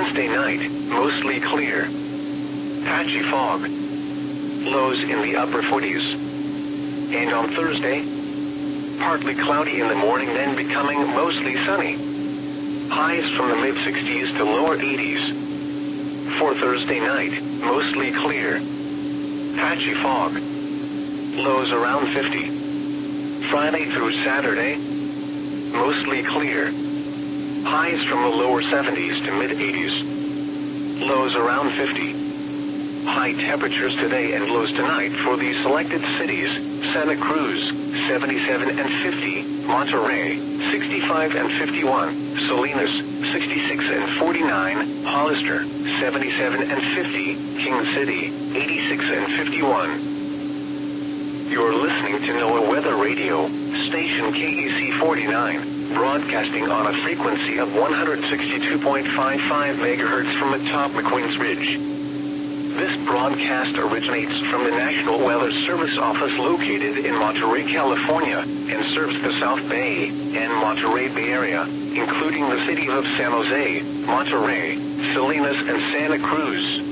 Wednesday night, mostly clear. Patchy fog. Lows in the upper 40s. And on Thursday, partly cloudy in the morning, then becoming mostly sunny. Highs from the mid-60s to lower 80s. For Thursday night, mostly clear. Patchy fog. Lows around 50. Friday through Saturday, mostly clear. Highs from the lower 70s to mid-80s. Lows around 50. High temperatures today and lows tonight for the selected cities: Santa Cruz, 77 and 50, Monterey, 65 and 51, Salinas, 66 and 49, Hollister, 77 and 50, King City, 86 and 51. You're listening to NOAA Weather Radio, station KEC 49, broadcasting on a frequency of 162.55 MHz from atop McQueen's Ridge. This broadcast originates from the National Weather Service office located in Monterey, California, and serves the South Bay and Monterey Bay Area, including the cities of San Jose, Monterey, Salinas, and Santa Cruz.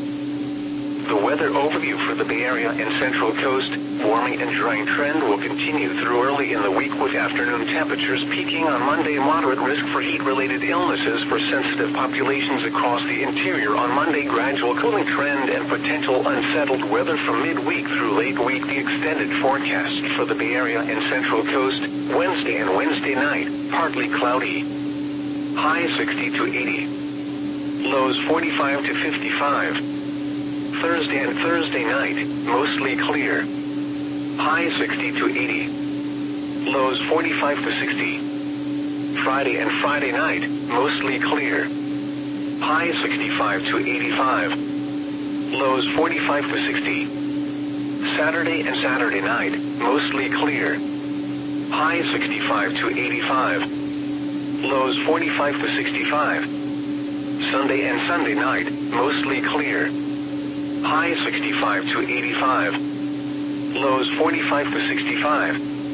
The weather overview for the Bay Area and Central Coast: warming and drying trend will continue through early in the week, with afternoon temperatures peaking on Monday. Moderate risk for heat-related illnesses for sensitive populations across the interior on Monday. Gradual cooling trend and potential unsettled weather from midweek through late week. The extended forecast for the Bay Area and Central Coast: Wednesday and Wednesday night, partly cloudy. High 60 to 80. Lows 45 to 55. Thursday and Thursday night, mostly clear. High 60 to 80. Lows 45 to 60. Friday and Friday night, mostly clear. High 65 to 85. Lows 45 to 60. Saturday and Saturday night, mostly clear. High 65 to 85. Lows 45 to 65. Sunday and Sunday night, mostly clear. High 65 to 85. Lows 45 to 65.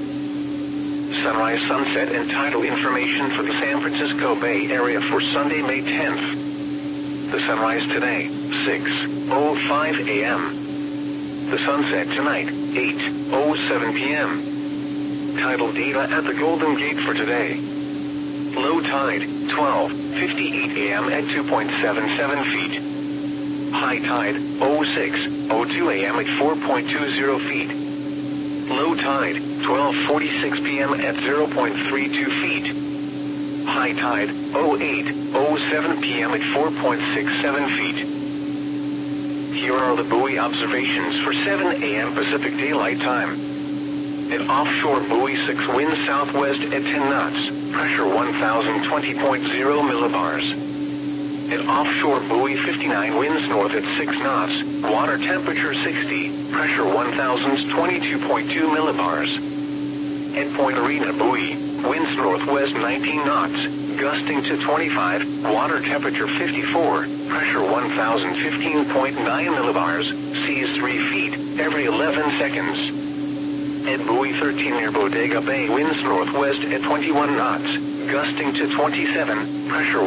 Sunrise, sunset, and tidal information for the San Francisco Bay Area for Sunday, May 10th. The sunrise today, 6:05 a.m. The sunset tonight, 8:07 p.m. Tidal data at the Golden Gate for today. Low tide, 12:58 a.m. at 2.77 feet. High tide, 06:02 a.m. at 4.20 feet. Low tide, 12:46 p.m. at 0.32 feet. High tide, 08:07 p.m. at 4.67 feet. Here are the buoy observations for 7 a.m. Pacific Daylight Time. At offshore buoy 6, wind southwest at 10 knots, pressure 1020.0 millibars. At offshore buoy 59, winds north at 6 knots, water temperature 60, pressure 1022.2 millibars. At Point Arena buoy, winds northwest 19 knots, gusting to 25, water temperature 54, pressure 1015.9 millibars, seas 3 feet every 11 seconds. At buoy 13 near Bodega Bay, winds northwest at 21 knots, gusting to 27, pressure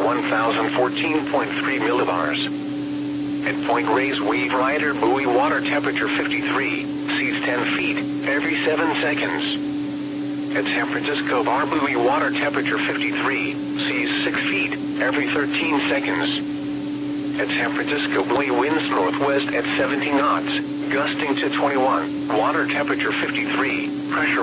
1014.3 millibars. At Point Reyes Wave Rider buoy, water temperature 53, seas 10 feet every 7 seconds. At San Francisco Bar buoy, water temperature 53, seas 6 feet every 13 seconds. At San Francisco buoy, winds northwest at 70 knots, gusting to 21, water temperature 53, pressure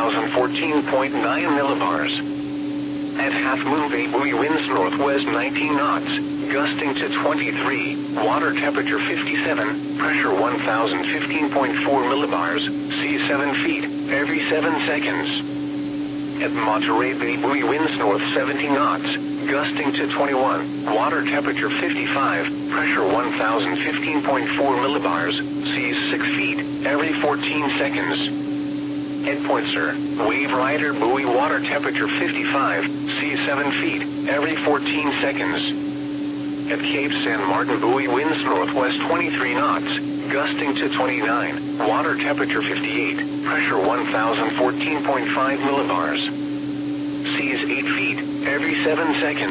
1014.9 millibars. At Half Moon Bay buoy, winds northwest 19 knots, gusting to 23, water temperature 57, pressure 1015.4 millibars, seas 7 feet every 7 seconds. At Monterey Bay buoy, winds north 70 knots, gusting to 21, water temperature 55, pressure 1015.4 millibars, seas 6 feet every 14 seconds. At Point Sur, Wave Rider buoy, water temperature 55, seas 7 feet every 14 seconds. At Cape San Martin buoy, winds northwest 23 knots, gusting to 29, water temperature 58, pressure 1014.5 millibars. Seas 8 feet every 7 seconds.